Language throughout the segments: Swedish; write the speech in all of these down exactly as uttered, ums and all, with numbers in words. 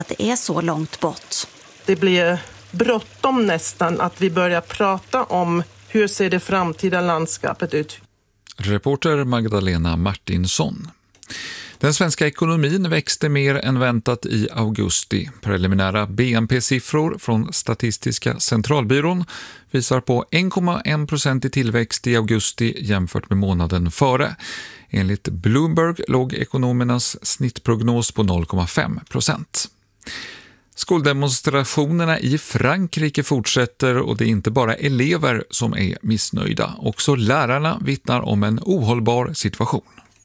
Att det är så långt bort. Det blir bråttom nästan att vi börjar prata om hur ser det framtida landskapet ut. Reporter Magdalena Martinsson. Den svenska ekonomin växte mer än väntat i augusti. Preliminära B N P-siffror från Statistiska centralbyrån visar på en komma en procent i tillväxt i augusti jämfört med månaden före. Enligt Bloomberg låg ekonomernas snittprognos på noll komma fem procent. Skoldemonstrationerna i Frankrike fortsätter och det är inte bara elever som är missnöjda. Också lärarna vittnar om en ohållbar situation.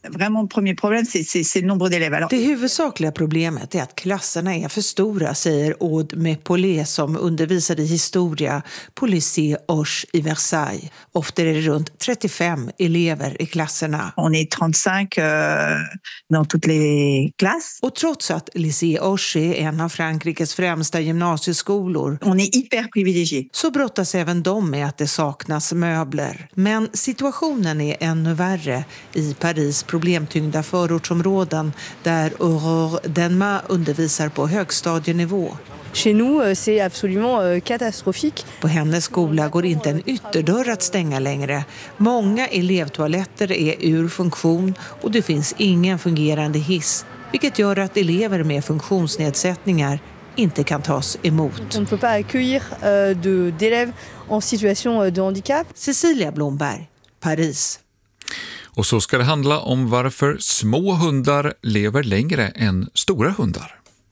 Det huvudsakliga problemet är att klasserna är för stora, säger Aude Mepolé som undervisade i historia på Lycée Hoche i Versailles. Ofta är det runt trettiofem elever i klasserna. On est trente-cinq euh, dans toutes les classes. Och trots att Lycée Hoche är en av Frankrikes främsta gymnasieskolor, on est hyper privilégié. Så brottas även de med att det saknas möbler. Men situationen är ännu värre i Paris problemtyngda förortsområden där Aurore Denma undervisar på högstadienivå. Chez nous, c'est absolument catastrophique. På hennes skola går inte en ytterdörr att stänga längre. Många elevtoaletter är ur funktion och det finns ingen fungerande hiss, vilket gör att elever med funktionsnedsättningar inte kan tas emot. On ne peut pas accueillir euh, de, d'élèves en situation de handicap. Cecilia Blomberg, Paris. Och så ska det handla om varför små hundar lever längre än stora hundar.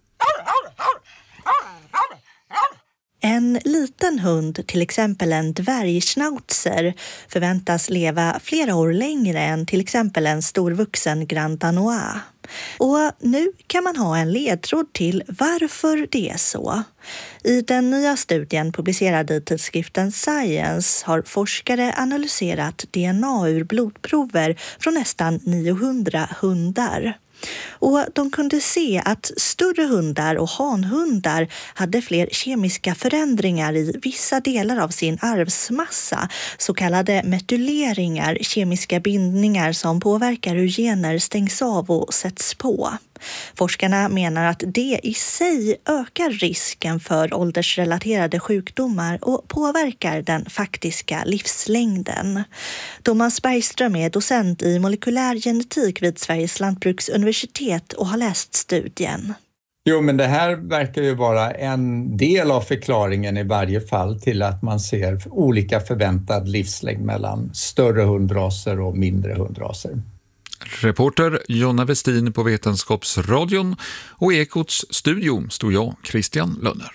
En liten hund, till exempel en dvärgschnauzer, förväntas leva flera år längre än till exempel en storvuxen Grand Danois. Och nu kan man ha en ledtråd till varför det är så. I den nya studien publicerad i tidskriften Science har forskare analyserat D N A ur blodprover från nästan niohundra hundar. Och de kunde se att större hundar och hanhundar hade fler kemiska förändringar i vissa delar av sin arvsmassa, så kallade metyleringar, kemiska bindningar som påverkar hur gener stängs av och sätts på. Forskarna menar att det i sig ökar risken för åldersrelaterade sjukdomar och påverkar den faktiska livslängden. Thomas Bergström är docent i molekylär genetik vid Sveriges lantbruksuniversitet och har läst studien. Jo, men det här verkar ju vara en del av förklaringen i varje fall till att man ser olika förväntad livslängd mellan större hundraser och mindre hundraser. Reporter Jonna Westin på Vetenskapsradion och Ekots studio stod jag, Christian Lönner.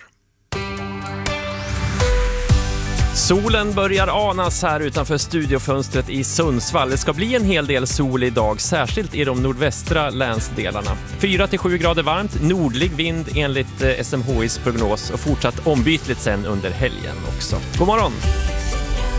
Solen börjar anas här utanför studiofönstret i Sundsvall. Det ska bli en hel del sol idag, särskilt i de nordvästra länsdelarna. fyra till sju grader varmt, nordlig vind enligt S M H I:s prognos och fortsatt ombytligt sen under helgen också. God morgon!